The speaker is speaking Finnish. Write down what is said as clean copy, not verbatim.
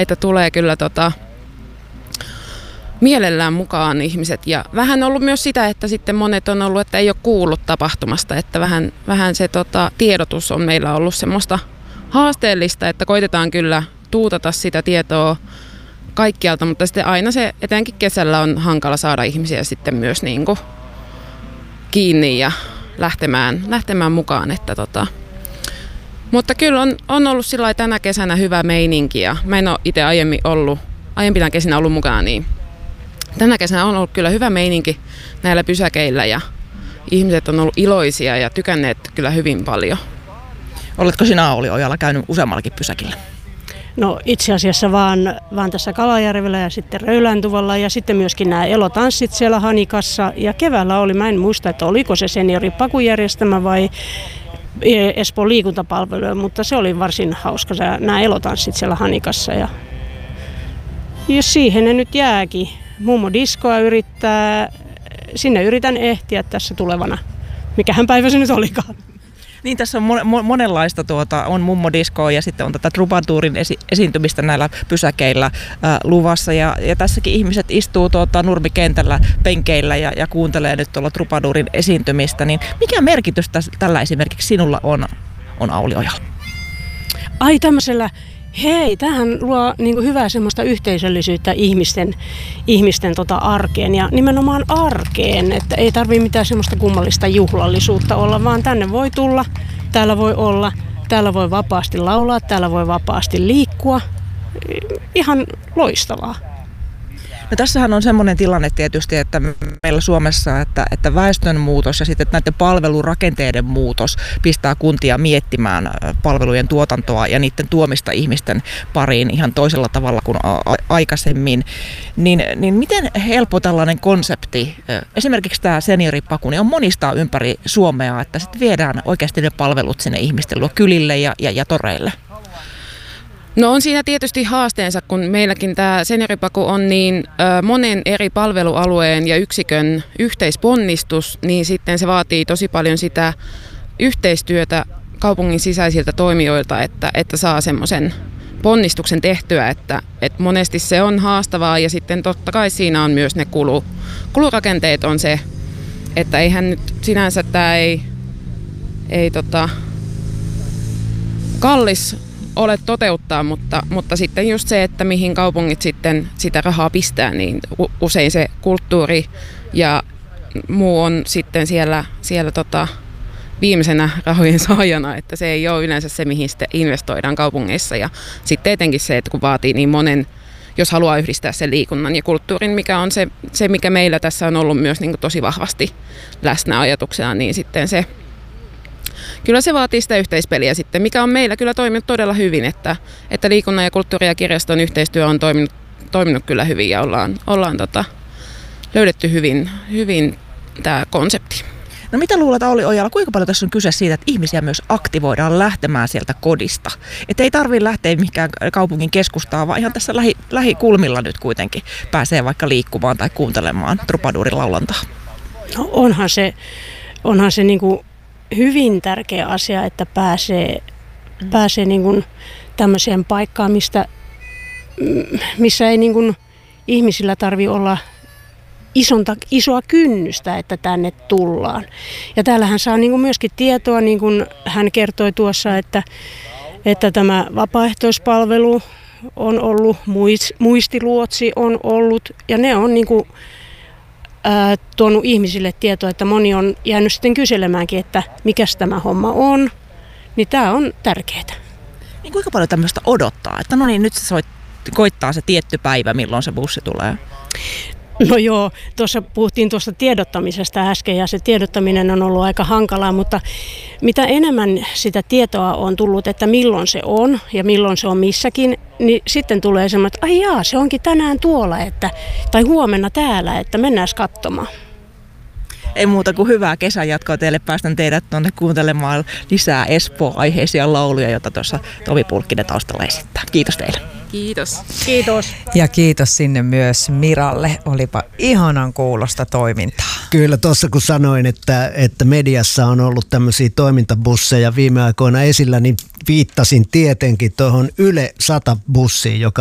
että tulee kyllä mielellään mukaan ihmiset. Ja vähän ollut myös sitä, että sitten monet on ollut, että ei ole kuullut tapahtumasta, että vähän se tiedotus on meillä ollut semmoista haasteellista, että koitetaan kyllä tuutata sitä tietoa kaikkialta, mutta sitten aina se, etenkin kesällä on hankala saada ihmisiä sitten myös niin kuin kiinni ja lähtemään mukaan. Mutta kyllä on ollut sillä tänä kesänä hyvä meininki ja mä en ole itse aiempina kesinä ollut mukana, niin tänä kesänä on ollut kyllä hyvä meininki näillä pysäkeillä ja ihmiset on ollut iloisia ja tykänneet kyllä hyvin paljon. Oletko sinä Auli Ojala käynyt useammallakin pysäkillä? No itse asiassa vaan tässä Kalajärvellä ja sitten Röyläntuvalla ja sitten myöskin nämä elotanssit siellä Hanikassa. Ja keväällä oli, mä en muista, että oliko se senioripakujärjestelmä vai Espoon liikuntapalvelu, mutta se oli varsin hauska nämä elotanssit siellä Hanikassa. Ja siihen ne nyt jääkin. Mummo Diskoa sinne yritän ehtiä tässä tulevana. Mikähän päivä se nyt olikaan. Niin tässä on monenlaista, on mummodiskoa ja sitten on tätä Troubadurin esiintymistä näillä pysäkeillä luvassa. Ja tässäkin ihmiset istuu nurmikentällä penkeillä ja kuuntelee nyt tuolla Troubadurin esiintymistä. Niin mikä merkitys tällä esimerkiksi sinulla on Auli Ojala? Ai tämmöisellä, tämähän luo niin hyvää semmoista yhteisöllisyyttä ihmisten arkeen ja nimenomaan arkeen, että ei tarvitse mitään semmoista kummallista juhlallisuutta olla, vaan tänne voi tulla, täällä voi olla, täällä voi vapaasti laulaa, täällä voi vapaasti liikkua. Ihan loistavaa. No tässähän on semmoinen tilanne tietysti, että meillä Suomessa, että väestön muutos ja sitten näiden palvelurakenteiden muutos pistää kuntia miettimään palvelujen tuotantoa ja niiden tuomista ihmisten pariin ihan toisella tavalla kuin aikaisemmin. Niin miten helppo tällainen konsepti, esimerkiksi tämä senioripaku, niin on monistaa ympäri Suomea, että sitten viedään oikeasti ne palvelut sinne ihmisten luo kylille ja toreille? No on siinä tietysti haasteensa, kun meilläkin tämä senioripaku on niin monen eri palvelualueen ja yksikön yhteisponnistus, niin sitten se vaatii tosi paljon sitä yhteistyötä kaupungin sisäisiltä toimijoilta, että saa semmoisen ponnistuksen tehtyä, että monesti se on haastavaa ja sitten totta kai siinä on myös ne kulurakenteet on se, että eihän nyt sinänsä tämä ei kallis ole toteuttaa, mutta sitten just se, että mihin kaupungit sitten sitä rahaa pistää, niin usein se kulttuuri ja muu on sitten siellä viimeisenä rahojen saajana, että se ei ole yleensä se, mihin sitten investoidaan kaupungeissa ja sitten etenkin se, että kun vaatii niin monen, jos haluaa yhdistää sen liikunnan ja kulttuurin, mikä on se mikä meillä tässä on ollut myös niin kuin tosi vahvasti läsnä ajatuksena, niin sitten kyllä se vaatii sitä yhteispeliä sitten, mikä on meillä kyllä toiminut todella hyvin, että liikunnan ja kulttuuri- ja kirjaston yhteistyö on toiminut kyllä hyvin ja ollaan löydetty hyvin tämä konsepti. No mitä luulet Auli Ojala, kuinka paljon tässä on kyse siitä, että ihmisiä myös aktivoidaan lähtemään sieltä kodista? Että ei tarvitse lähteä mihinkään kaupungin keskustaan, vaan ihan tässä lähikulmilla nyt kuitenkin pääsee vaikka liikkumaan tai kuuntelemaan Troubadurin laulantaa. No onhan se niin kuin hyvin tärkeä asia, että pääsee niin kuin tämmöiseen paikkaan, missä ei niin kuin ihmisillä tarvitse olla isoa kynnystä, että tänne tullaan. Ja täällähän saa niin kuin myöskin tietoa, niin kuin hän kertoi tuossa, että tämä vapaaehtoispalvelu on ollut, muistiluotsi on ollut, ja ne on niin kuin tuonut ihmisille tietoa, että moni on jäänyt sitten kyselemäänkin, että mikäs tämä homma on, niin tämä on tärkeää. Niin kuinka paljon tämmöistä odottaa, että no niin, nyt se koittaa se tietty päivä, milloin se bussi tulee? No joo, tuossa puhuttiin tuosta tiedottamisesta äsken ja se tiedottaminen on ollut aika hankalaa, mutta mitä enemmän sitä tietoa on tullut, että milloin se on ja milloin se on missäkin, niin sitten tulee semmoinen, että ai jaa, se onkin tänään tuolla tai huomenna täällä, että mennään katsomaan. Ei muuta kuin hyvää kesänjatkoa teille. Päästän teidät tuonne kuuntelemaan lisää Espoo-aiheisia lauluja, joita tuossa Tomi Pulkkinen taustalla esittää. Kiitos teille. Kiitos. Kiitos. Ja kiitos sinne myös Miralle. Olipa ihanan kuulosta toimintaa. Kyllä tuossa kun sanoin, että mediassa on ollut tämmöisiä toimintabusseja viime aikoina esillä, niin viittasin tietenkin tuohon Yle 100-bussiin, joka